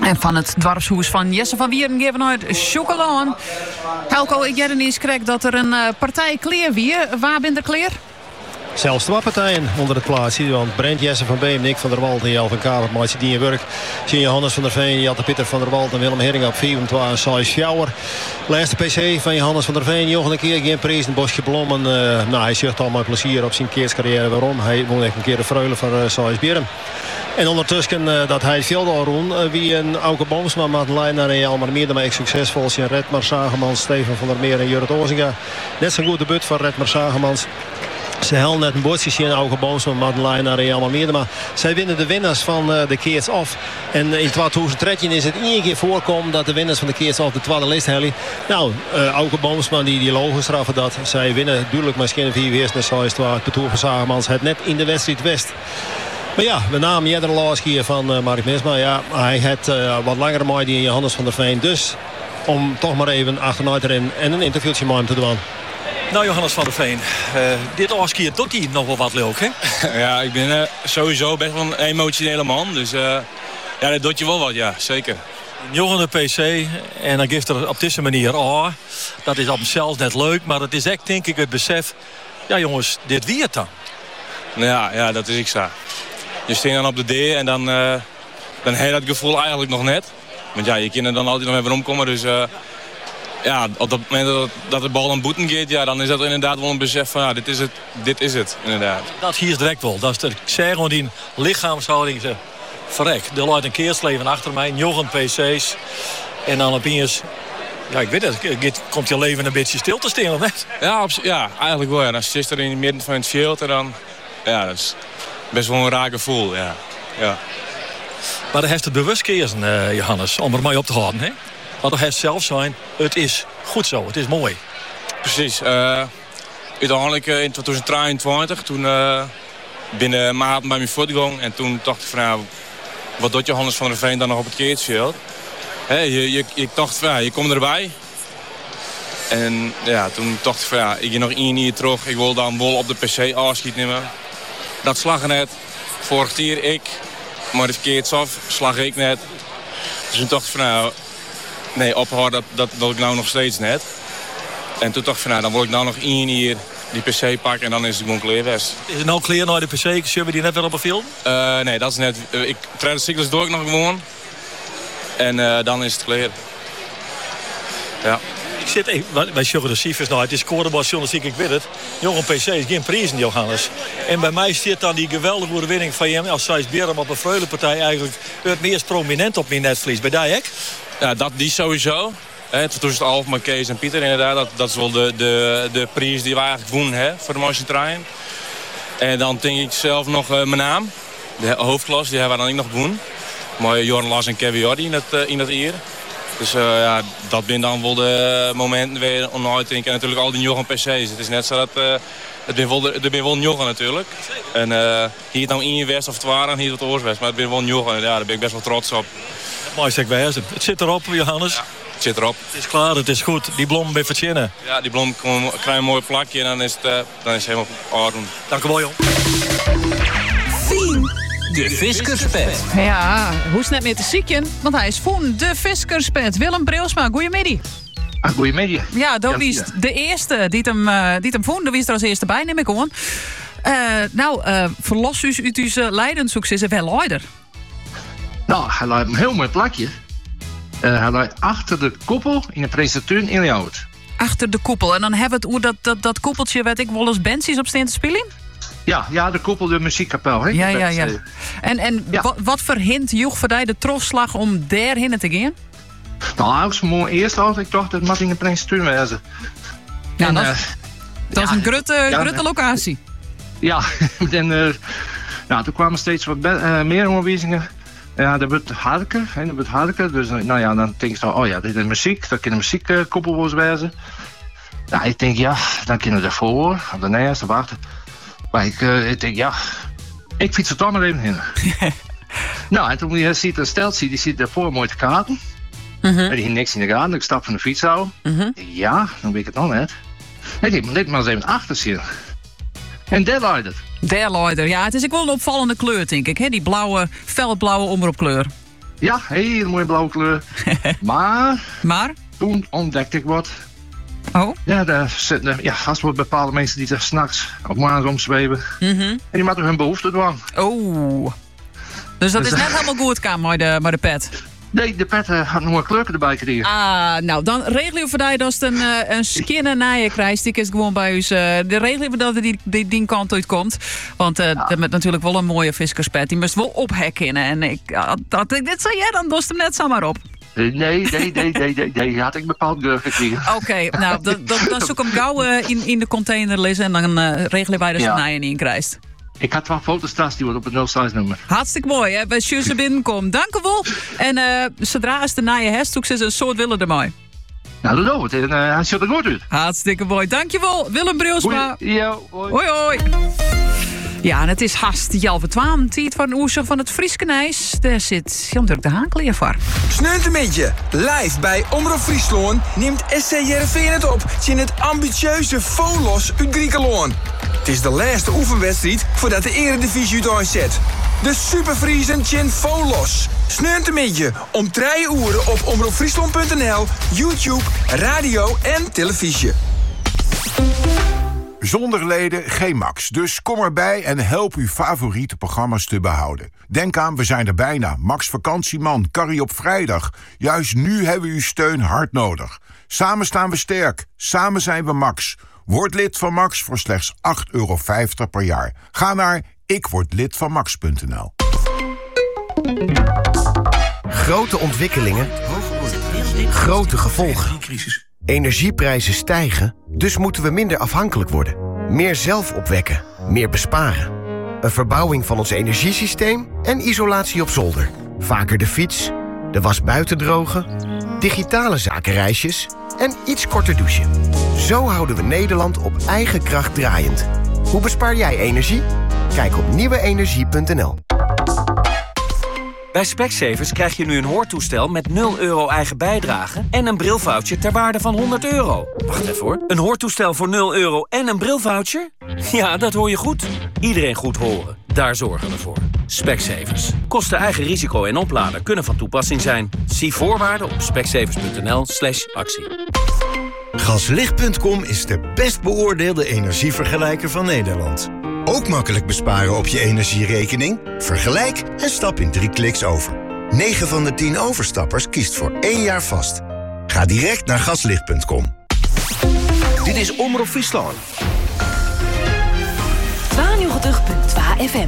En van het dorpshuis van Jesse van Wieren geven we uit Chocolaan. Helco, ik jij eens krijg dat er een partij kleer weer. Waar ben er kleer? Zelfs twee partijen onder het plaatsje. Want Brent, Jesse van Beem, Nick van der Walt en Jan van Kamer maatje die in werk. Sien Johannes van der Veen, Jatte Pieter van der Walt en Willem Hering op 4 en 2 Sjouwer. Laatste PC van Johannes van der Veen. Jochen een keer geen prijs in Bosje Blommen. Hij zucht al met plezier op zijn keerscarrière. Waarom? Hij won echt een keer de vreugde van Sais Beren. En ondertussen dat hij veel doorroen. Wie een Auke Boomsma met een lijn naar Real maar meer dan succesvol zijn. Redmar Sagemans, Steven van der Meer en Jurrit Ozinga. Net zo'n goed debuut van Redmar Sagemans. Ze helden net een bootje in Auge Boomsma, Madeleine naar Real Madrid. Maar zij winnen de winnaars van de Keers af. En in 2013 is het één keer voorkomen dat de winnaars van de Keers af de tweede lijst hellen. Nou, Auge Boomsma die logen straffen dat. Zij winnen duidelijk misschien 4 weers naar Sais het betoer van Sagemans. Het net in de wedstrijd West. Maar ja, we namen Jedder Laas hier van Mark Misma. Ja, hij had wat langer mooi die Johannes van der Veen. Dus om toch maar even achteruit erin en een interviewtje met hem te doen. Nou, Johannes van der Veen, dit oorskier doet hij nog wel wat leuk, hè? Ja, ik ben sowieso best wel een emotionele man. Dus ja, dat doet je wel wat, ja, zeker. Johan de PC, en dan geeft er op deze manier dat is op zichzelf net leuk, maar het is echt, denk ik, het besef. Ja, jongens, dit wie het dan? Ja, dat is ik zo. Je staat dan op de D en dan heb je dat gevoel eigenlijk nog net. Want ja, je kan er dan altijd nog even omkomen, dus... ja, op het moment dat de bal aan boeten gaat, ja, dan is dat inderdaad wel een besef van ja, dit is het inderdaad. Dat hier is direct wel. Dat is ik zeg gewoon die lichaamshouding. Verrek, de luidt een keersleven achter mij, Jochen PC's. En dan opeens, ja, ik weet het, komt je leven een beetje stil te staan, of net? Ja, eigenlijk wel. Ja. Dan zit er in het midden van het veld en dan, ja, dat is best wel een raar gevoel, ja. Maar dan heeft het bewust kiezen, Johannes, om er maar op te houden, hè? Want dan heeft zelf zijn, het is goed zo, het is mooi. Precies. Uiteindelijk in 2023, toen binnen maand bij mijn voetgang. En toen dacht ik van, nou, wat doet Johannes van der Veen dan nog op het keertsveld? Je dacht van, ja, je komt erbij. En ja, toen dacht ik van, ja, ik ga nog 1 jaar terug. Ik wil dan wel op de PC afschiet nemen. Dat slag net. Vorig jaar ik. Maar de keerts af, slag ik net. Dus toen dacht ik van, nou... Nee, ophouden, dat wil ik nou nog steeds net. En toen dacht ik van, nou, dan wil ik nou nog 1 hier die PC pakken en dan is het gewoon kleerwest. Is het nou kleer naar de PC? Zullen we die net wel op een film? Nee, dat is net... ik train de cyclus door ik nog gewoon. En dan is het kleer. Ja. Ik zit even... Wij zeggen de cijfers nou, het is scorebord journalistiek, ik weet het. Jongen PC is geen prijzen, Johannes. En bij mij zit dan die geweldige overwinning van hem als Sais Beren op een Freulenpartij eigenlijk het meest prominent op mijn netvlies. Bij die, hè? Ja, die sowieso. Tussen Alf, maar Kees en Pieter inderdaad. Dat is wel de prijs die we eigenlijk wonnen voor de mooiste trein. En dan denk ik zelf nog mijn naam. De hoofdklas, die hebben we dan niet nog gewonnen. Maar Jorn Las en Kevin Jordi in dat eer. Dus ja, dat zijn dan wel de momenten weer om uit te denken. En natuurlijk al die Jochen PC's. Het is net zo dat... Het ben wel een Jochen natuurlijk. En hier dan 1 West of 2 en hier het Oorswest. Maar het ben wel een Jochen. Ja, daar ben ik best wel trots op. Mooi zeg bij het zit erop, Johannes. Ja, het zit erop. Het is klaar, het is goed. Die blom ben verzinnen. Ja, die blom krijgt een mooi plakje en dan is het helemaal orden. Dank u wel, jong. De Viskerspet. Ja, hoe is het net met de ziekje? Want hij is van de Viskerspet. Willem Breusma, goeiemiddag. Goeiemiddag. Ja, dat was de eerste die hem vond. Dat was er als eerste bij, neem ik gewoon. Verlos u uit uw lijdenssucces en wel leider. Nou, hij lijkt een heel mooi plakje. Hij lijkt achter de koepel in de presentateur in Ljouwert. Achter de koepel. En dan hebben we het hoe dat koepeltje werd ik wel eens bandjes op steen te spelen? Ja, de koepel, de muziekkapel. Hè? Ja. En ja. Wat verhint joeg voor die de trofslag om daarheen te gaan? Nou, als mooi eerst had ik dacht dat het in de presentateur wezen. Ja, dat is een grote locatie. Ja, en toen kwamen steeds wat meer aanwijzingen. Ja, dat wordt harder. Dus nou ja, dan denk ik zo, oh ja, dit is muziek. Dat kan een muziekkoppel wel eens wezen. Ja, ik denk, ja, dan kunnen we ervoor. Op de eerste wachten. Maar ik denk, ja, ik fiets er toch maar even heen. Nou, en toen je ziet een steltje, die zit daarvoor mooi te kaarten. Die heeft niks in de gaten. Ik stap van de fiets af. Ja, dan weet ik het nog net. Ik denk, dit maar eens even achter zien. En daar leidt het. Ja, het is ook wel een opvallende kleur, denk ik. Hè? Die blauwe, felblauwe omroepkleur. Ja, hele mooie blauwe kleur. Maar? Toen ontdekte ik wat. Oh? Ja, daar zitten vast wel bepaalde mensen die er 's nachts op maan omzweven. En die maken hun behoefte dwang. Oh. Dus dat is net helemaal goed, met de pet? Nee, de pet had nog een kleurke erbij gekregen. Nou, dan regelen we voor jou dat je een skinner naar je krijgt. Die is gewoon bij ons. De regelen we dat die kant uitkomt. Want dat met natuurlijk wel een mooie viskerspet. Die moest wel ophekken. En dit zei jij, dan dost hem net zomaar op. Nee, had ik bepaald gekregen. Oké, nou, dan zoek hem gauw in de container lezen. En dan regelen wij dus een naar je in krijgt. Ik had 12 foto's thuis, die wordt op het 06-nummer. Hartstikke mooi, hè? Bij Sjoesse binnenkomt. Dank u wel. En zodra als de na je herst, is een soort willen ermee. Nou, dat doen we het. En hij ziet er goed uit. Hartstikke mooi. Dankjewel, Willem Breusma. Hoi. Hoi. Ja, en het is haast 11:12. Tijd van een oezer van het Frieskenijs. Daar zit Jan-Dirk de Haan klaar voor. Sneuntemiddje, live bij Omroep Friesland neemt SC Heerenveen het op in het ambitieuze Volos uit Griekenland. Het is de laatste oefenwedstrijd voordat de Eredivisie het aanzet. De Superfriesen tjen Volos. Sneuntemiddje om 3 uur op omroepfriesland.nl, YouTube, radio en televisie. Zonder leden geen Max, dus kom erbij en help uw favoriete programma's te behouden. Denk aan, we zijn er bijna. Max Vakantieman, Carrie op vrijdag. Juist nu hebben we uw steun hard nodig. Samen staan we sterk, samen zijn we Max. Word lid van Max voor slechts €8,50 per jaar. Ga naar ikwordlidvanmax.nl. Grote ontwikkelingen, grote gevolgen. Energieprijzen stijgen, dus moeten we minder afhankelijk worden. Meer zelf opwekken, meer besparen. Een verbouwing van ons energiesysteem en isolatie op zolder. Vaker de fiets, de was buiten drogen, digitale zakenreisjes en iets korter douchen. Zo houden we Nederland op eigen kracht draaiend. Hoe bespaar jij energie? Kijk op nieuweenergie.nl. Bij Specsavers krijg je nu een hoortoestel met €0 eigen bijdrage en een brilvoucher ter waarde van €100. Wacht even hoor. Een hoortoestel voor €0 en een brilvoucher? Ja, dat hoor je goed. Iedereen goed horen. Daar zorgen we voor. Specsavers. Kosten eigen risico en oplader kunnen van toepassing zijn. Zie voorwaarden op specsavers.nl/actie. Gaslicht.com is de best beoordeelde energievergelijker van Nederland. Ook makkelijk besparen op je energierekening? Vergelijk en stap in 3 kliks over. 9 van de 10 overstappers kiest voor 1 jaar vast. Ga direct naar gaslicht.com. Dit is Omroep Friesland. 92.2 FM.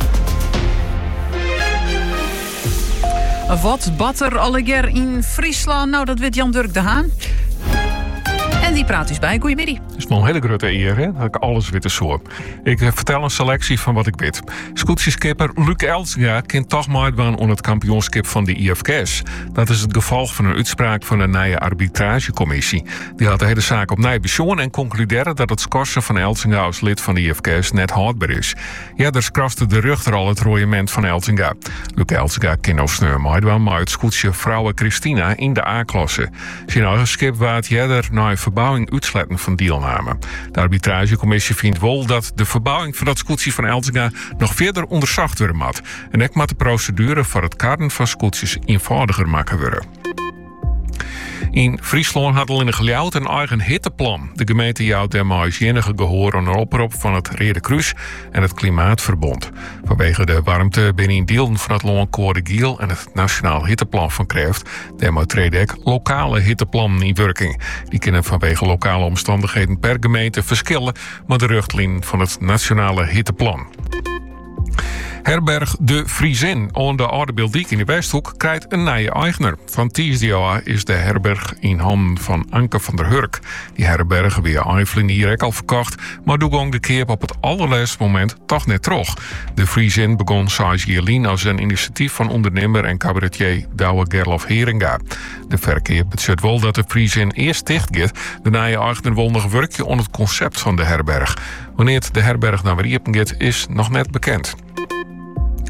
Wat batter alleger in Friesland? Nou, dat weet Jan-Dirk de Haan. En die praat dus bij. Goedemiddag. Het is nog een hele grote eer, hè? Dat ik alles weet zo. Ik vertel een selectie van wat ik weet. Scootskipper Luc Eltsinga kent toch meedoen aan het kampioenschap van de IFK's. Dat is het gevolg van een uitspraak van de nieuwe arbitragecommissie. Die had de hele zaak op nieuw bezoen en concludeerde dat het schorsen van Eltsinga als lid van de IFK's net houdbaar is. Ja, daar skrafte de rechter al het royement van Eltsinga. Luc Eltsinga kan nog sneur meedoen, maar het scootje vrouwen Christina in de A-klasse. Zijn eigen skip waard jeder naar verbouwing uitsletten van deelname. De arbitragecommissie vindt wel dat de verbouwing van dat scootje van Eltsinga nog verder onderzocht worden moet. En ook moet de procedure voor het karren van scootjes eenvoudiger maken worden. In Friesland had al in de Geliaut een eigen hitteplan. De gemeente jouwt daarmee enige gehoor aan een oproep van het Rode Kruis en het Klimaatverbond. Vanwege de warmte binnen delen van het land Code Giel en het Nationaal Hitteplan van Kreeft. Daarmee treden ook lokale hitteplannen in werking. Die kunnen vanwege lokale omstandigheden per gemeente verschillen, maar de richtlijn van het Nationale Hitteplan. Herberg De Friesin aan de Oudebeeldiek in de Westhoek krijgt een nieuwe eigenaar. Van Tiesdioa is de herberg in handen van Anke van der Hurk. Die herberg weer Eiflin hier ook al verkocht, maar doe de keer op het allerlaatste moment toch net terug. De Friesin begon 6 jaar als een initiatief van ondernemer en cabaretier Douwe Gerlof Heringa. De verkeer bezet wel dat de Friesin eerst dicht gaat. De nieuwe eigenaar wil nog werkje aan het concept van de herberg. Wanneer de herberg naar weer open gaat, is nog net bekend.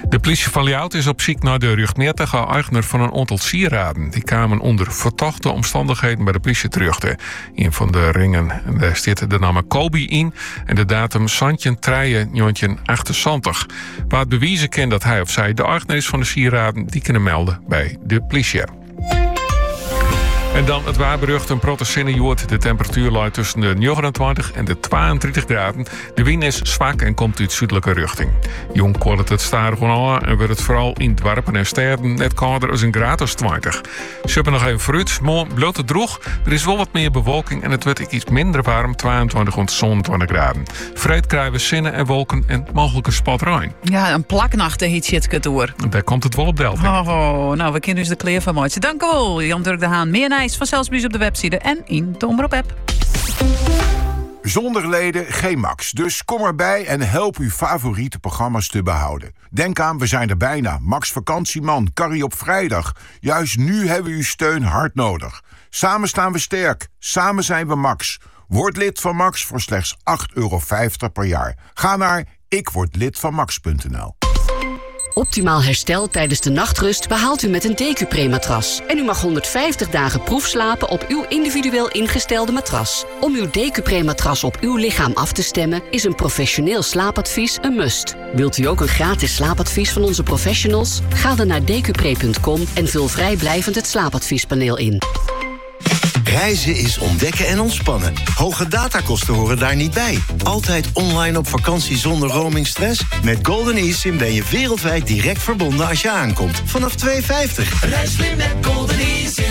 De politie van Ljout is op zoek naar de rechtmatige eigenaar van een aantal sieraden. Die kwamen onder verdachte omstandigheden bij de politie terug. Een van de ringen, daar staat de naam Kobe in en de datum Santjen 1978. Waar het bewijzen kan dat hij of zij de eigenaar is van de sieraden, die kunnen melden bij de politie. En dan het waarberucht een protestinnenjoord. De temperatuur ligt tussen de 29 en de 32 graden. De wind is zwak en komt uit zuidelijke richting. Jong kwart het stadig aan en wordt het vooral in dorpen en steden net kouder als een graad of 20. Ze hebben nog even fruit, maar bloot het droog. Er is wel wat meer bewolking en het wordt iets minder warm, 22 tot 27 graden. Vreed krijgen we zinnen en wolken en mogelijke spatrein. Ja, een plaknacht heet je het door. Daar komt het wel op delta. Oh, nou, we kennen dus de kleur van Maartje. Dank u wel, Jan-Dirk de Haan. Meer Nijs van Selsbuus op de website en in de Omroep-app. Zonder leden geen Max. Dus kom erbij en help uw favoriete programma's te behouden. Denk aan, we zijn er bijna. Max Vakantieman, Carrie op vrijdag. Juist nu hebben we uw steun hard nodig. Samen staan we sterk. Samen zijn we Max. Word lid van Max voor slechts €8,50 per jaar. Ga naar ikwordlidvanmax.nl. Optimaal herstel tijdens de nachtrust behaalt u met een Decupre-matras. En u mag 150 dagen proefslapen op uw individueel ingestelde matras. Om uw Decupre-matras op uw lichaam af te stemmen is een professioneel slaapadvies een must. Wilt u ook een gratis slaapadvies van onze professionals? Ga dan naar decupre.com en vul vrijblijvend het slaapadviespaneel in. Reizen is ontdekken en ontspannen. Hoge datakosten horen daar niet bij. Altijd online op vakantie zonder roamingstress? Met Golden eSIM ben je wereldwijd direct verbonden als je aankomt. Vanaf €2,50. Reis slim met Golden eSIM.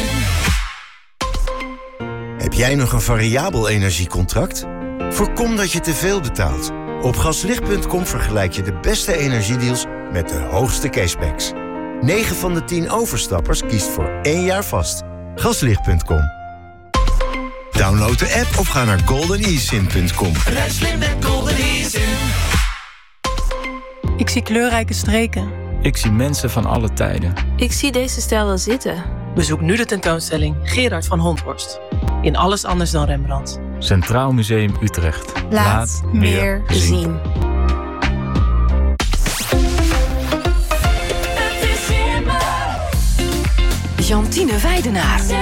Heb jij nog een variabel energiecontract? Voorkom dat je te veel betaalt. Op gaslicht.com vergelijk je de beste energiedeals met de hoogste cashbacks. 9 van de 10 overstappers kiest voor 1 jaar vast. Gaslicht.com. Download de app of ga naar goldenesim.com. Reis slim met Golden eSIM. Ik zie kleurrijke streken. Ik zie mensen van alle tijden. Ik zie deze stijl wel zitten. Bezoek nu de tentoonstelling Gerard van Honthorst. In Alles anders dan Rembrandt. Centraal Museum Utrecht. Laat meer zien. Jantine Weidenaar.